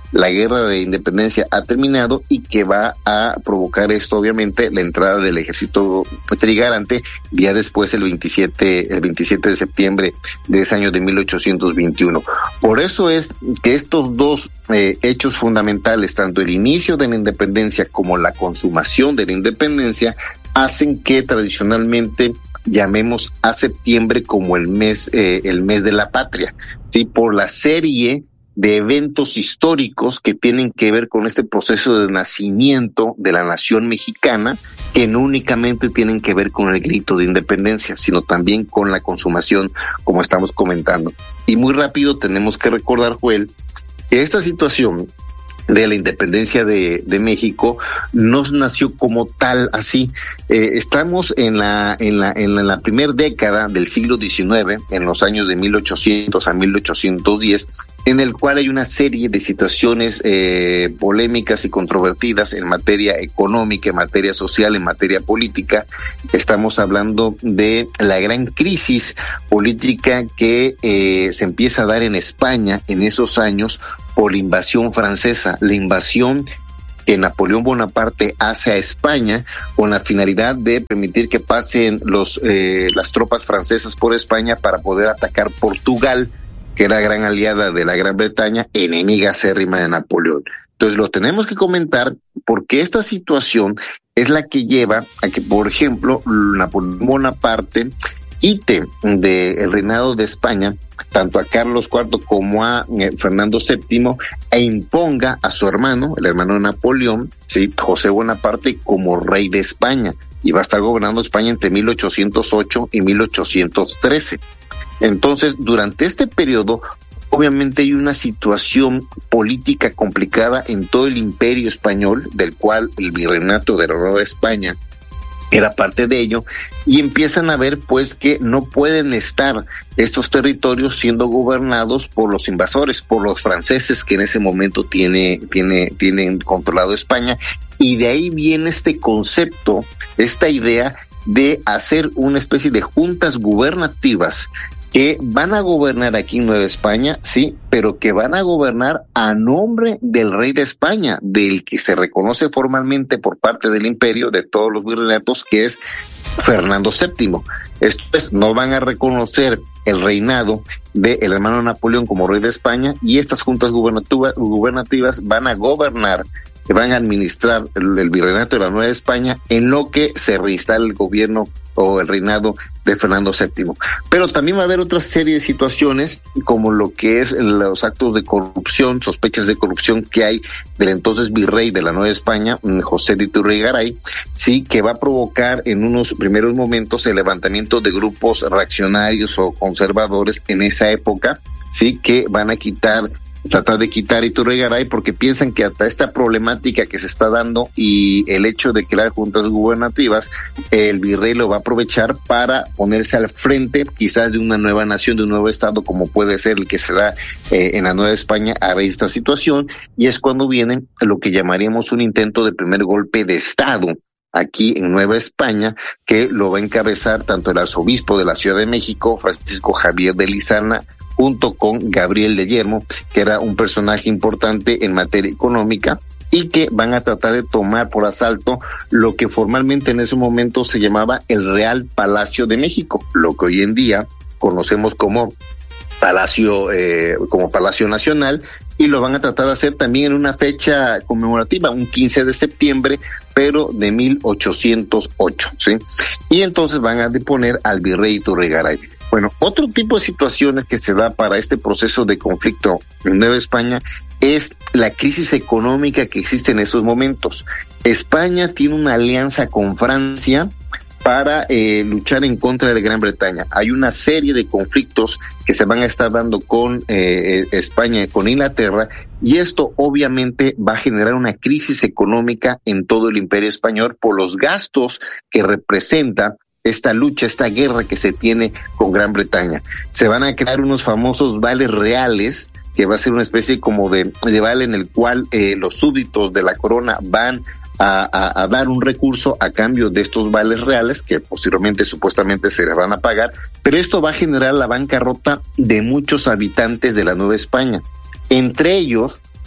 la guerra de independencia ha terminado y que va a provocar esto, obviamente, la entrada del ejército trigarante día después, el veintisiete, el veintisiete de septiembre de ese año de mil ochocientos veintiuno. Por eso es que estos dos eh, hechos fundamentales, tanto el inicio de la independencia como la consumación de la independencia, hacen que tradicionalmente llamemos a septiembre como el mes, eh, el mes de la patria, ¿sí? Por la serie de eventos históricos que tienen que ver con este proceso de nacimiento de la nación mexicana, que no únicamente tienen que ver con el grito de independencia, sino también con la consumación, como estamos comentando. Y muy rápido tenemos que recordar, Joel, que esta situación de la independencia de, de México no nació como tal así. Eh, estamos en la, en la, en la, en la primera década del siglo diecinueve, en los años de mil ochocientos a mil ochocientos diez, en el cual hay una serie de situaciones eh, polémicas y controvertidas en materia económica, en materia social, en materia política. Estamos hablando de la gran crisis política que eh, se empieza a dar en España en esos años por la invasión francesa, la invasión que Napoleón Bonaparte hace a España con la finalidad de permitir que pasen los eh, las tropas francesas por España para poder atacar Portugal, que era gran aliada de la Gran Bretaña, enemiga acérrima de Napoleón. Entonces lo tenemos que comentar porque esta situación es la que lleva a que, por ejemplo, Napoleón Bonaparte quite del reinado de España tanto a Carlos cuarto como a eh, Fernando séptimo e imponga a su hermano, el hermano de Napoleón, ¿sí? José Bonaparte, como rey de España, y va a estar gobernando España entre mil ochocientos ocho y mil ochocientos trece. Entonces, durante este periodo, obviamente hay una situación política complicada en todo el imperio español, del cual el virreinato de la Nueva España era parte de ello, y empiezan a ver pues que no pueden estar estos territorios siendo gobernados por los invasores, por los franceses que en ese momento tiene, tiene, tienen controlado España, y de ahí viene este concepto, esta idea de hacer una especie de juntas gubernativas que van a gobernar aquí en Nueva España, sí, pero que van a gobernar a nombre del rey de España, del que se reconoce formalmente por parte del imperio, de todos los virreinatos, que es Fernando séptimo. Esto es, no van a reconocer el reinado del hermano Napoleón como rey de España, y estas juntas gubernativas van a gobernar, van a administrar el, el virreinato de la Nueva España en lo que se reinstala el gobierno o el reinado de Fernando séptimo. Pero también va a haber otra serie de situaciones, como lo que es los actos de corrupción, sospechas de corrupción que hay del entonces virrey de la Nueva España, José de Iturrigaray, sí, que va a provocar en unos primeros momentos el levantamiento de grupos reaccionarios o conservadores en esa época, sí, que van a quitar tratar de quitar Iturrigaray porque piensan que hasta esta problemática que se está dando y el hecho de crear juntas gubernativas, el virrey lo va a aprovechar para ponerse al frente quizás de una nueva nación, de un nuevo estado, como puede ser el que se da eh, en la Nueva España a raíz de esta situación, y es cuando viene lo que llamaríamos un intento de primer golpe de estado aquí en Nueva España, que lo va a encabezar tanto el arzobispo de la Ciudad de México, Francisco Javier de Lizarza, junto con Gabriel de Yermo, que era un personaje importante en materia económica, y que van a tratar de tomar por asalto lo que formalmente en ese momento se llamaba el Real Palacio de México, lo que hoy en día conocemos como Palacio, eh, como Palacio Nacional, y lo van a tratar de hacer también en una fecha conmemorativa, un quince de septiembre, pero de mil ochocientos ocho, ¿sí? Y entonces van a deponer al virrey Iturrigaray. Bueno, otro tipo de situaciones que se da para este proceso de conflicto en Nueva España es la crisis económica que existe en esos momentos. España tiene una alianza con Francia para eh, luchar en contra de Gran Bretaña. Hay una serie de conflictos que se van a estar dando con eh, España y con Inglaterra, y esto obviamente va a generar una crisis económica en todo el imperio español por los gastos que representa esta lucha, esta guerra que se tiene con Gran Bretaña. Se van a crear unos famosos vales reales, que va a ser una especie como de, de vale en el cual eh, los súbditos de la corona van A, a, a dar un recurso a cambio de estos vales reales que posteriormente supuestamente se les van a pagar, pero esto va a generar la bancarrota de muchos habitantes de la Nueva España, entre ellos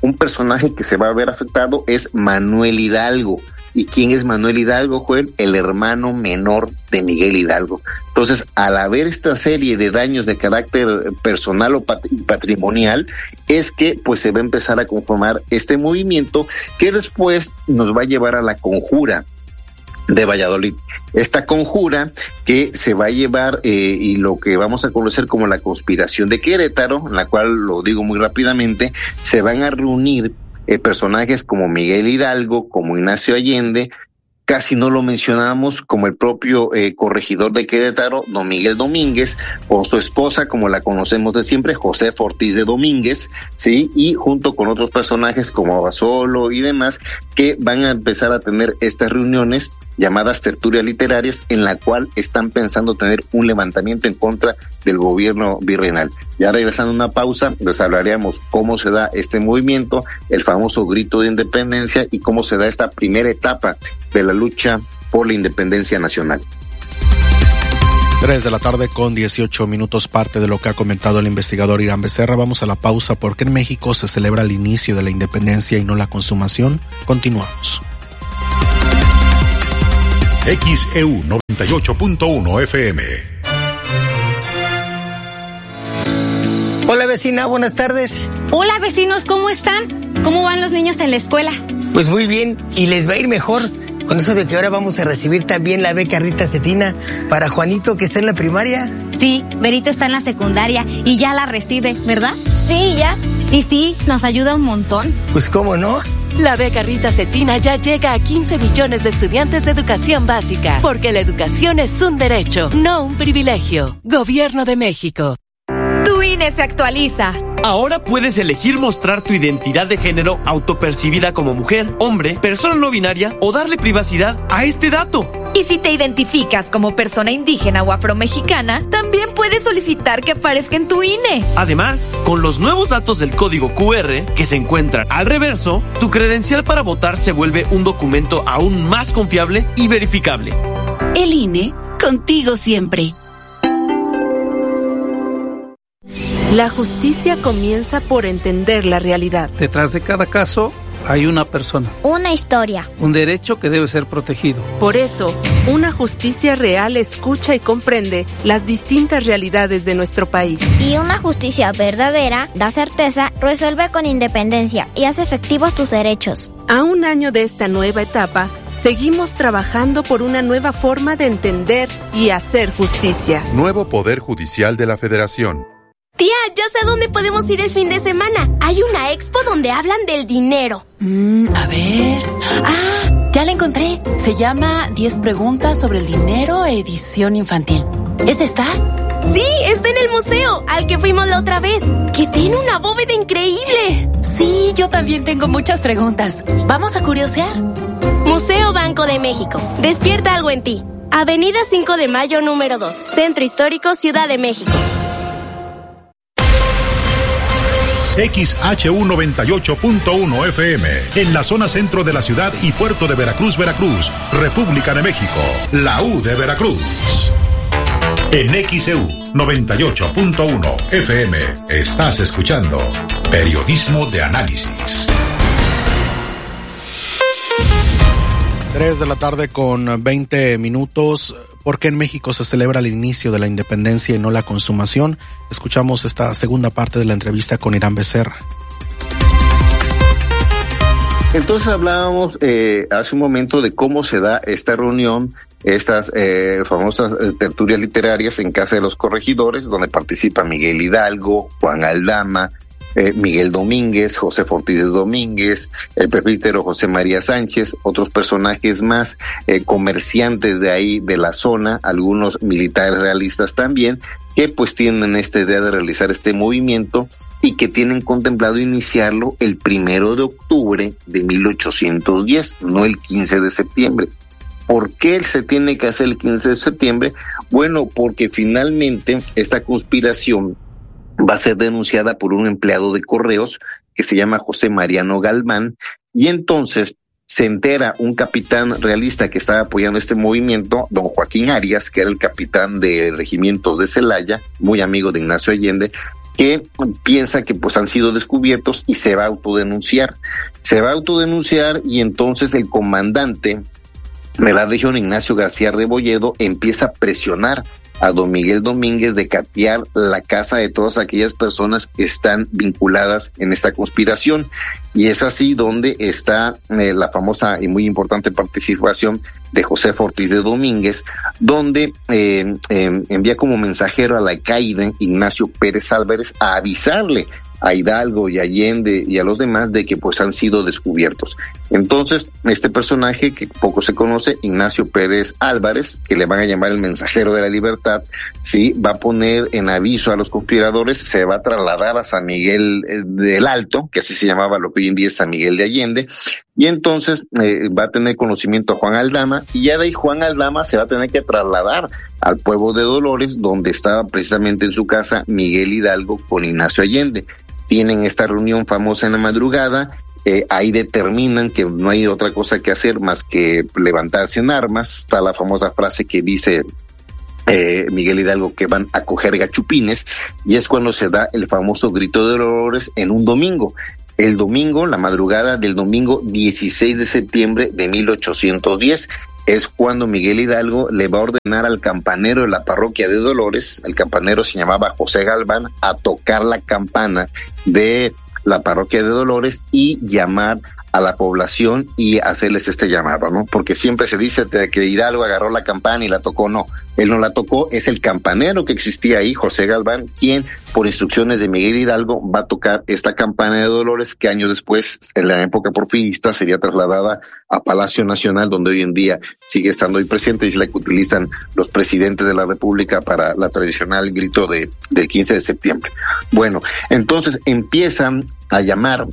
un personaje que se va a ver afectado es Manuel Hidalgo. ¿Y quién es Manuel Hidalgo, Joel? El hermano menor de Miguel Hidalgo. Entonces, al haber esta serie de daños de carácter personal o pat- patrimonial, es que pues se va a empezar a conformar este movimiento que después nos va a llevar a la conjura de Valladolid. Esta conjura que se va a llevar eh, y lo que vamos a conocer como la conspiración de Querétaro, en la cual, lo digo muy rápidamente, se van a reunir eh, personajes como Miguel Hidalgo, como Ignacio Allende, casi no lo mencionamos, como el propio eh, corregidor de Querétaro, don Miguel Domínguez, o su esposa, como la conocemos de siempre, José Ortiz de Domínguez, sí, y junto con otros personajes como Abasolo y demás, que van a empezar a tener estas reuniones llamadas tertulias literarias, en la cual están pensando tener un levantamiento en contra del gobierno virreinal. Ya regresando a una pausa, les hablaríamos cómo se da este movimiento, el famoso grito de independencia y cómo se da esta primera etapa de la lucha por la independencia nacional. Tres de la tarde con dieciocho minutos, parte de lo que ha comentado el investigador Irán Becerra. Vamos a la pausa porque en México se celebra el inicio de la independencia y no la consumación. Continuamos. X E U noventa y ocho punto uno F M. Hola vecina, buenas tardes. Hola vecinos, ¿cómo están? ¿Cómo van los niños en la escuela? Pues muy bien, y les va a ir mejor con eso de que ahora vamos a recibir también la beca Rita Cetina para Juanito, que está en la primaria. Sí, Berito está en la secundaria y ya la recibe, ¿verdad? Sí, ya. Y sí, nos ayuda un montón. Pues cómo no. La beca Rita Cetina ya llega a quince millones de estudiantes de educación básica, porque la educación es un derecho, no un privilegio. Gobierno de México. Tu I N E se actualiza. Ahora puedes elegir mostrar tu identidad de género autopercibida como mujer, hombre, persona no binaria o darle privacidad a este dato. Y si te identificas como persona indígena o afromexicana, también puedes solicitar que aparezca en tu I N E. Además, con los nuevos datos del código Q R que se encuentran al reverso, tu credencial para votar se vuelve un documento aún más confiable y verificable. El I N E, contigo siempre. La justicia comienza por entender la realidad. Detrás de cada caso hay una persona. Una historia. Un derecho que debe ser protegido. Por eso, una justicia real escucha y comprende las distintas realidades de nuestro país. Y una justicia verdadera da certeza, resuelve con independencia y hace efectivos tus derechos. A un año de esta nueva etapa, seguimos trabajando por una nueva forma de entender y hacer justicia. Nuevo Poder Judicial de la Federación. Tía, ya sé dónde podemos ir el fin de semana. Hay una expo donde hablan del dinero. Mm, a ver... Ah, ya la encontré. Se llama diez preguntas sobre el dinero, edición infantil. ¿Es esta? Sí, está en el museo, al que fuimos la otra vez, que tiene una bóveda increíble. Sí, yo también tengo muchas preguntas. ¿Vamos a curiosear? Museo Banco de México. Despierta algo en ti. Avenida cinco de Mayo, número dos. Centro Histórico, Ciudad de México. X H U noventa y ocho punto uno F M, en la zona centro de la ciudad y puerto de Veracruz, Veracruz, República de México, la U de Veracruz. En X E U noventa y ocho punto uno F M, estás escuchando Periodismo de Análisis. Tres de la tarde con veinte minutos. ¿Por qué en México se celebra el inicio de la independencia y no la consumación? Escuchamos esta segunda parte de la entrevista con Irán Becerra. Entonces hablábamos eh, hace un momento de cómo se da esta reunión, estas eh, famosas eh, tertulias literarias en Casa de los Corregidores, donde participa Miguel Hidalgo, Juan Aldama, Eh, Miguel Domínguez, José Ortiz de Domínguez, el presbítero José María Sánchez, otros personajes más, eh, comerciantes de ahí, de la zona, algunos militares realistas también, que pues tienen esta idea de realizar este movimiento y que tienen contemplado iniciarlo el primero de octubre de mil ochocientos diez, no el quince de septiembre. ¿Por qué se tiene que hacer el quince de septiembre? Bueno, porque finalmente esta conspiración va a ser denunciada por un empleado de correos que se llama José Mariano Galván, y entonces se entera un capitán realista que estaba apoyando este movimiento, don Joaquín Arias, que era el capitán de regimientos de Celaya, muy amigo de Ignacio Allende, que piensa que pues han sido descubiertos y se va a autodenunciar. Se va a autodenunciar y entonces el comandante de la región, Ignacio García Rebolledo, empieza a presionar a don Miguel Domínguez de catear la casa de todas aquellas personas que están vinculadas en esta conspiración. Y es así donde está eh, la famosa y muy importante participación de José Ortiz de Domínguez, donde eh, eh, envía como mensajero al alcaide Ignacio Pérez Álvarez a avisarle a Hidalgo y Allende y a los demás de que pues han sido descubiertos. Entonces, este personaje que poco se conoce, Ignacio Pérez Álvarez, que le van a llamar el mensajero de la libertad, sí, va a poner en aviso a los conspiradores, se va a trasladar a San Miguel del Alto, que así se llamaba lo que hoy en día es San Miguel de Allende, y entonces eh, va a tener conocimiento a Juan Aldama, y ya de ahí Juan Aldama se va a tener que trasladar al pueblo de Dolores, donde estaba precisamente en su casa Miguel Hidalgo con Ignacio Allende. Tienen esta reunión famosa en la madrugada, eh, ahí determinan que no hay otra cosa que hacer más que levantarse en armas. Está la famosa frase que dice eh, Miguel Hidalgo que van a coger gachupines, y es cuando se da el famoso grito de Dolores en un domingo. El domingo, la madrugada del domingo dieciséis de septiembre de mil ochocientos diez, es cuando Miguel Hidalgo le va a ordenar al campanero de la parroquia de Dolores, el campanero se llamaba José Galván, a tocar la campana de la parroquia de Dolores y llamar a la población y hacerles este llamado, ¿no? Porque siempre se dice que Hidalgo agarró la campana y la tocó. No, él no la tocó, es el campanero que existía ahí, José Galván, quien por instrucciones de Miguel Hidalgo va a tocar esta campana de Dolores, que años después, en la época porfirista, sería trasladada a Palacio Nacional, donde hoy en día sigue estando ahí presente y es la que utilizan los presidentes de la República para la tradicional grito de del quince de septiembre. Bueno, entonces empiezan a llamar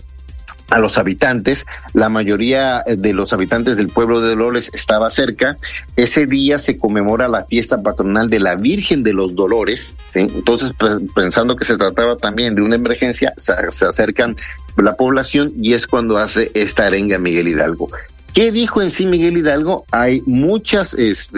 a los habitantes. La mayoría de los habitantes del pueblo de Dolores estaba cerca. Ese día se conmemora la fiesta patronal de la Virgen de los Dolores, ¿sí? Entonces, pensando que se trataba también de una emergencia, se, se acercan la población y es cuando hace esta arenga Miguel Hidalgo. ¿Qué dijo en sí Miguel Hidalgo? Hay muchas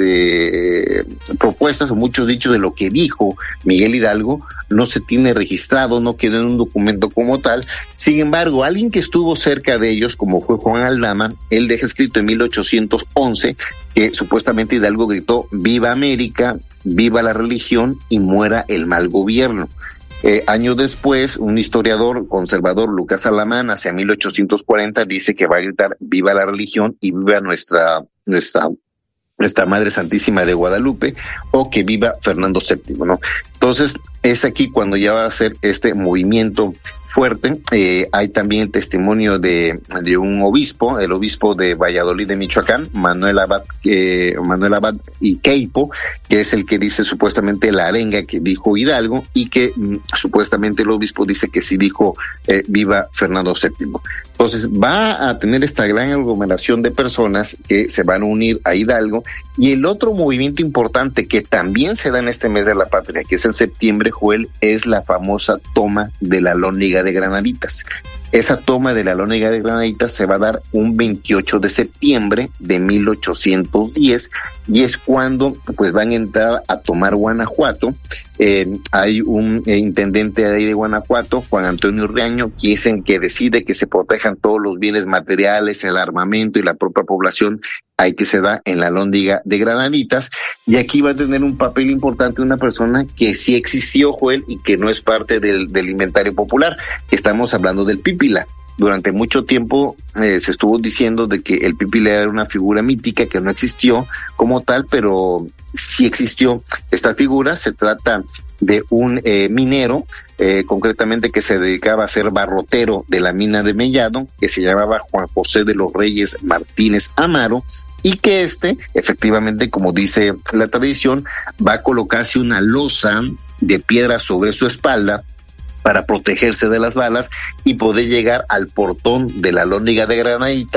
este, propuestas o muchos dichos de lo que dijo Miguel Hidalgo. No se tiene registrado, no quedó en un documento como tal. Sin embargo, alguien que estuvo cerca de ellos, como fue Juan Aldama, él deja escrito en mil ochocientos once que supuestamente Hidalgo gritó: ¡Viva América, viva la religión y muera el mal gobierno! Eh, años después, un historiador conservador, Lucas Alamán, hacia mil ochocientos cuarenta, dice que va a gritar: viva la religión y viva nuestra, nuestra, nuestra Madre Santísima de Guadalupe, o que viva Fernando séptimo, ¿no? Entonces, es aquí cuando ya va a hacer este movimiento fuerte. Eh, hay también el testimonio de, de un obispo, el obispo de Valladolid de Michoacán, Manuel Abad, eh, Manuel Abad y Queipo, que es el que dice supuestamente la arenga que dijo Hidalgo, y que mm, supuestamente el obispo dice que sí dijo eh, viva Fernando séptimo. Entonces va a tener esta gran aglomeración de personas que se van a unir a Hidalgo. Y el otro movimiento importante que también se da en este mes de la patria, que es en septiembre, Joel, es la famosa toma de la Lóndiga de Granaditas. Esa toma de la Lóndiga de Granaditas se va a dar un veintiocho de septiembre de mil ochocientos diez, y es cuando pues van a entrar a tomar Guanajuato. Eh, hay un eh, intendente de ahí de Guanajuato, Juan Antonio Riaño, que es el que decide que se protejan todos los bienes materiales, el armamento y la propia población ahí que se da en la Lóndiga de Granaditas. Y aquí va a tener un papel importante una persona que sí existió, Joel, y que no es parte del, del inventario popular. Estamos hablando del Pípila. Durante mucho tiempo eh, se estuvo diciendo de que el Pípila era una figura mítica que no existió como tal, pero sí existió esta figura. Se trata de un eh, minero, eh, concretamente que se dedicaba a ser barrotero de la mina de Mellado, que se llamaba Juan José de los Reyes Martínez Amaro, y que este, efectivamente, como dice la tradición, va a colocarse una losa de piedra sobre su espalda para protegerse de las balas y poder llegar al portón de la Lóndiga de Granaditas,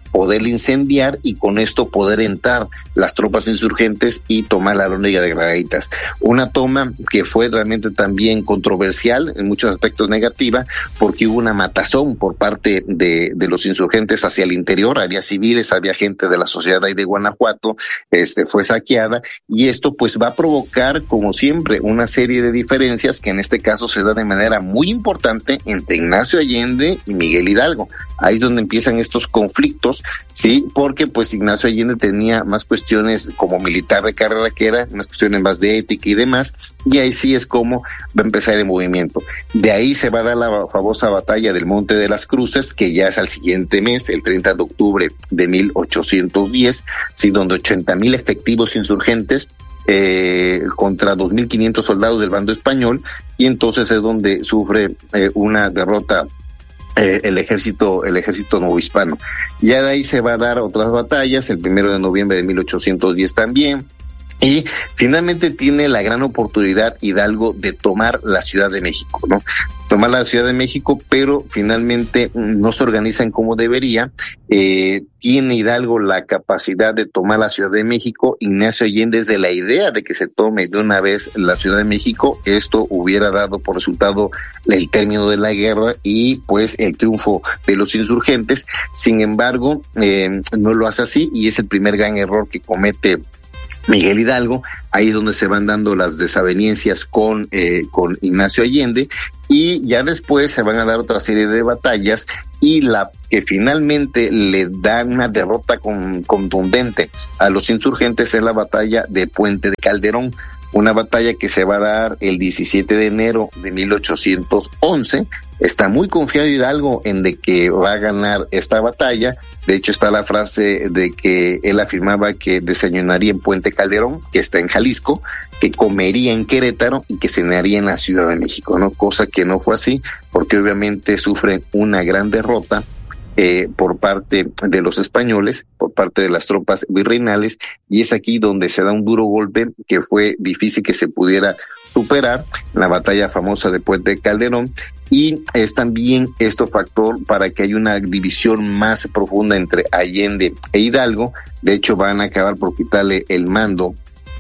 poder incendiar y con esto poder entrar las tropas insurgentes y tomar la Lóndiga de Granaditas. Una toma que fue realmente también controversial, en muchos aspectos negativa, porque hubo una matazón por parte de, de los insurgentes hacia el interior, había civiles, había gente de la sociedad ahí de Guanajuato, este, fue saqueada, y esto pues va a provocar, como siempre, una serie de diferencias que en este caso se da de manera muy importante entre Ignacio Allende y Miguel Hidalgo. Ahí es donde empiezan estos conflictos, sí, porque pues Ignacio Allende tenía más cuestiones como militar de carrera que era, unas cuestiones más de ética y demás, y ahí sí es como va a empezar el movimiento. De ahí se va a dar la famosa batalla del Monte de las Cruces, que ya es al siguiente mes, el treinta de octubre de mil ochocientos diez, sí, donde ochenta mil efectivos insurgentes eh, contra dos mil quinientos soldados del bando español, y entonces es donde sufre eh, una derrota Eh, el ejército, el ejército novohispano. Ya de ahí se va a dar otras batallas, el primero de noviembre de mil ochocientos diez también, y finalmente tiene la gran oportunidad Hidalgo de tomar la Ciudad de México, ¿no? Tomar la Ciudad de México, pero finalmente no se organizan como debería. Eh, tiene Hidalgo la capacidad de tomar la Ciudad de México. Ignacio Allende, desde la idea de que se tome de una vez la Ciudad de México, esto hubiera dado por resultado el término de la guerra y pues el triunfo de los insurgentes. Sin embargo, eh, no lo hace así, y es el primer gran error que comete Miguel Hidalgo. Ahí es donde se van dando las desavenencias con eh, con Ignacio Allende, y ya después se van a dar otra serie de batallas, y la que finalmente le da una derrota con, contundente a los insurgentes es la batalla de Puente de Calderón, una batalla que se va a dar el diecisiete de enero de mil ochocientos once. Está muy confiado Hidalgo en de que va a ganar esta batalla. De hecho, está la frase de que él afirmaba que desayunaría en Puente Calderón, que está en Jalisco, que comería en Querétaro y que cenaría en la Ciudad de México, ¿no? Cosa que no fue así, porque obviamente sufren una gran derrota Eh, por parte de los españoles, por parte de las tropas virreinales, y es aquí donde se da un duro golpe que fue difícil que se pudiera superar, la batalla famosa de Puente Calderón, y es también esto factor para que haya una división más profunda entre Allende e Hidalgo. De hecho, van a acabar por quitarle el mando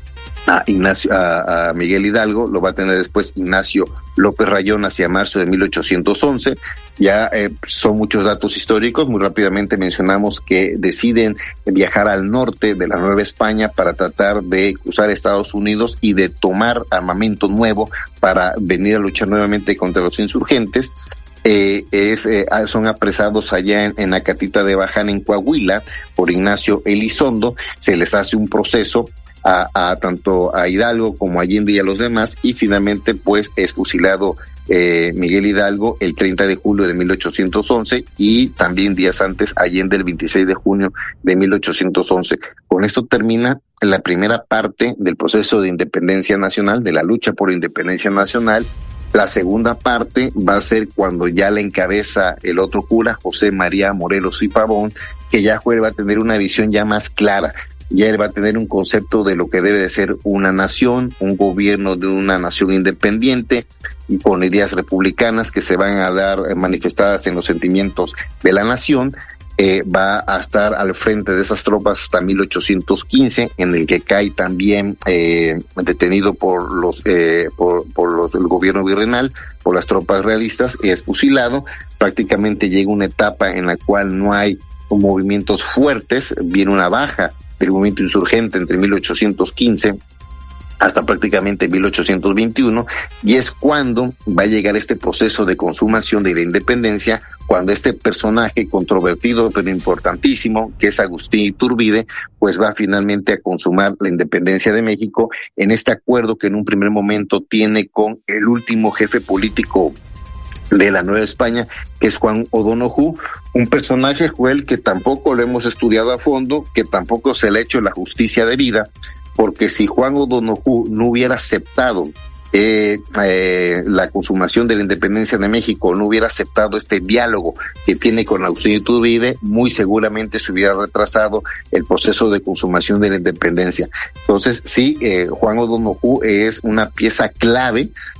a Ignacio, a, a Miguel Hidalgo, lo va a tener después Ignacio López Rayón hacia marzo de mil ochocientos once. Ya eh, son muchos datos históricos. Muy rápidamente mencionamos que deciden viajar al norte de la Nueva España para tratar de cruzar Estados Unidos y de tomar armamento nuevo para venir a luchar nuevamente contra los insurgentes. Eh, es, eh, son apresados allá en, en Acatita de Baján, en Coahuila, por Ignacio Elizondo. Se les hace un proceso A, a tanto a Hidalgo como a Allende y a los demás, y finalmente pues es fusilado eh, Miguel Hidalgo el treinta de julio de mil ochocientos once, y también días antes Allende el veintiséis de junio de mil ochocientos once. Con esto termina la primera parte del proceso de independencia nacional, de la lucha por independencia nacional. La segunda parte va a ser cuando ya la encabeza el otro cura, José María Morelos y Pavón, que ya va a tener una visión ya más clara. Ya él va a tener un concepto de lo que debe de ser una nación, un gobierno de una nación independiente y con ideas republicanas que se van a dar manifestadas en los sentimientos de la nación. Eh, va a estar al frente de esas tropas hasta mil ochocientos quince, en el que cae también eh, detenido por los eh, por, por los el gobierno virreinal, por las tropas realistas, y es fusilado. Prácticamente llega una etapa en la cual no hay movimientos fuertes, viene una baja del movimiento insurgente entre mil ochocientos quince hasta prácticamente mil ochocientos veintiuno, y es cuando va a llegar este proceso de consumación de la independencia, cuando este personaje controvertido pero importantísimo, que es Agustín Iturbide, pues va finalmente a consumar la independencia de México en este acuerdo que en un primer momento tiene con el último jefe político de la Nueva España, que es Juan O'Donoghue, un personaje, Joel, que tampoco lo hemos estudiado a fondo, que tampoco se le ha hecho la justicia debida, porque si Juan O'Donoghue no hubiera aceptado eh, eh, la consumación de la independencia de México, no hubiera aceptado este diálogo que tiene con Agustín Iturbide, muy seguramente se hubiera retrasado el proceso de consumación de la independencia. Entonces, sí, eh, Juan O'Donoghue es una pieza clave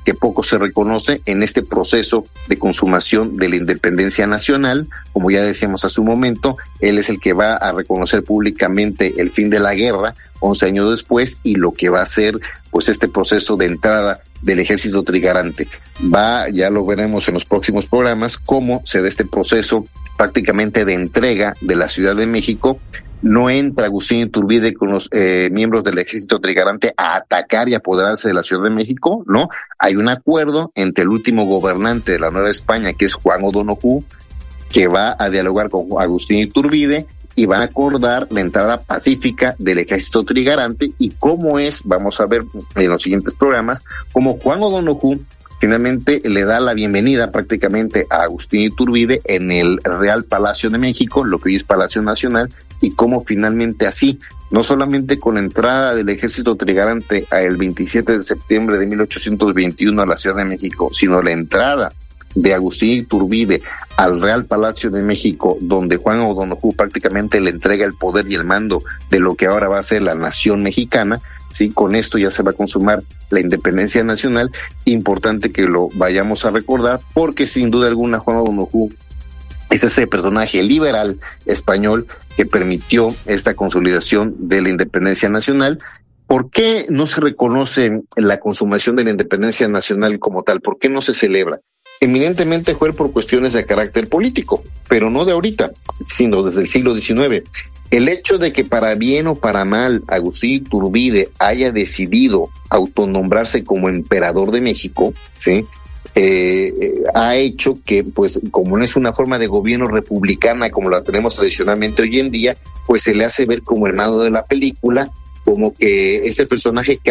que poco se reconoce en este proceso de consumación de la independencia nacional. Como ya decíamos hace un momento, él es el que va a reconocer públicamente el fin de la guerra once años después y lo que va a ser pues este proceso de entrada del ejército trigarante. Va, ya lo veremos en los próximos programas, cómo se da este proceso prácticamente de entrega de la Ciudad de México. No entra Agustín Iturbide con los eh, miembros del ejército trigarante a atacar y apoderarse de la Ciudad de México, ¿no? Hay un acuerdo entre el último gobernante de la Nueva España, que es Juan O'Donoghue, que va a dialogar con Agustín Iturbide y van a acordar la entrada pacífica del ejército trigarante y cómo es, vamos a ver en los siguientes programas, cómo Juan O'Donoghue finalmente le da la bienvenida prácticamente a Agustín Iturbide en el Real Palacio de México, lo que hoy es Palacio Nacional, y cómo finalmente así, no solamente con la entrada del ejército trigarante el veintisiete de septiembre de mil ochocientos veintiuno a la Ciudad de México, sino la entrada de Agustín Iturbide al Real Palacio de México, donde Juan O'Donoghue prácticamente le entrega el poder y el mando de lo que ahora va a ser la nación mexicana. Sí, con esto ya se va a consumar la independencia nacional. Importante que lo vayamos a recordar, porque sin duda alguna Juan O'Donoghue es ese personaje liberal español que permitió esta consolidación de la independencia nacional. ¿Por qué no se reconoce la consumación de la independencia nacional como tal? ¿Por qué no se celebra? Eminentemente fue por cuestiones de carácter político, pero no de ahorita, sino desde el siglo diecinueve. El hecho de que para bien o para mal Agustín Iturbide haya decidido autonombrarse como emperador de México, ¿sí? Eh, eh, ha hecho que, pues, como no es una forma de gobierno republicana como la tenemos tradicionalmente hoy en día, pues se le hace ver como el malo de la película, como que es el personaje que